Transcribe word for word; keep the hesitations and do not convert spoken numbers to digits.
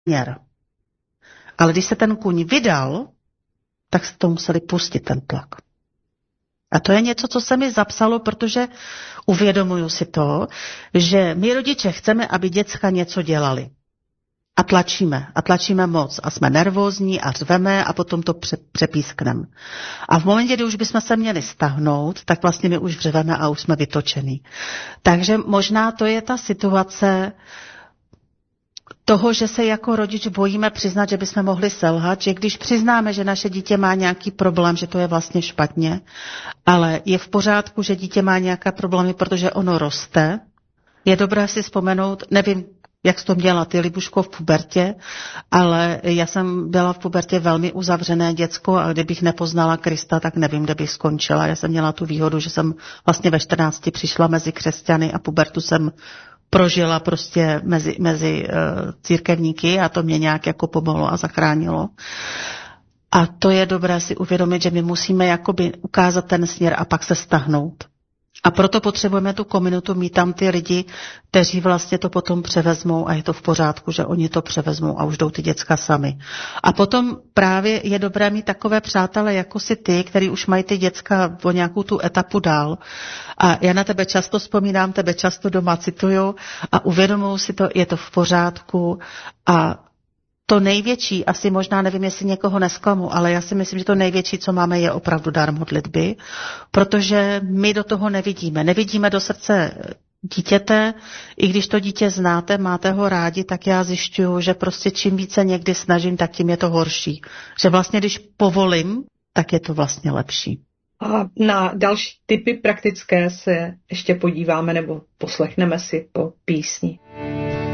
směr. Ale když se ten kůň vydal, tak se to museli pustit, ten tlak. A to je něco, co se mi zapsalo, protože uvědomuju si to, že my rodiče chceme, aby děcka něco dělali. A tlačíme. A tlačíme moc. A jsme nervózní a řveme a potom to přepískneme. A v momentě, kdy už bychom se měli stahnout, tak vlastně my už řveme a už jsme vytočený. Takže možná to je ta situace toho, že se jako rodič bojíme přiznat, že bychom mohli selhat, že když přiznáme, že naše dítě má nějaký problém, že to je vlastně špatně, ale je v pořádku, že dítě má nějaké problémy, protože ono roste, je dobré si vzpomenout, nevím, jak jsi to měla ty, Libuško, v pubertě, ale já jsem byla v pubertě velmi uzavřené děcko a kdybych nepoznala Krista, tak nevím, kde bych skončila. Já jsem měla tu výhodu, že jsem vlastně ve čtrnácti přišla mezi křesťany a pubertu jsem prožila prostě mezi, mezi uh, církevníky a to mě nějak jako pomohlo a zachránilo. A to je dobré si uvědomit, že my musíme jakoby ukázat ten směr a pak se stahnout. A proto potřebujeme tu komunitu, mít tam ty lidi, kteří vlastně to potom převezmou a je to v pořádku, že oni to převezmou a už jdou ty děcka sami. A potom právě je dobré mít takové přátele jako si ty, který už mají ty děcka o nějakou tu etapu dál. A já na tebe často vzpomínám, tebe často doma cituju a uvědomuji si to, je to v pořádku a to největší, asi možná nevím, jestli někoho nesklamu, ale já si myslím, že to největší, co máme, je opravdu dar modlitby, protože my do toho nevidíme. Nevidíme do srdce dítěte, i když to dítě znáte, máte ho rádi, tak já zjišťuju, že prostě čím více někdy snažím, tak tím je to horší. Že vlastně, když povolím, tak je to vlastně lepší. A na další typy praktické se ještě podíváme nebo poslechneme si po písni.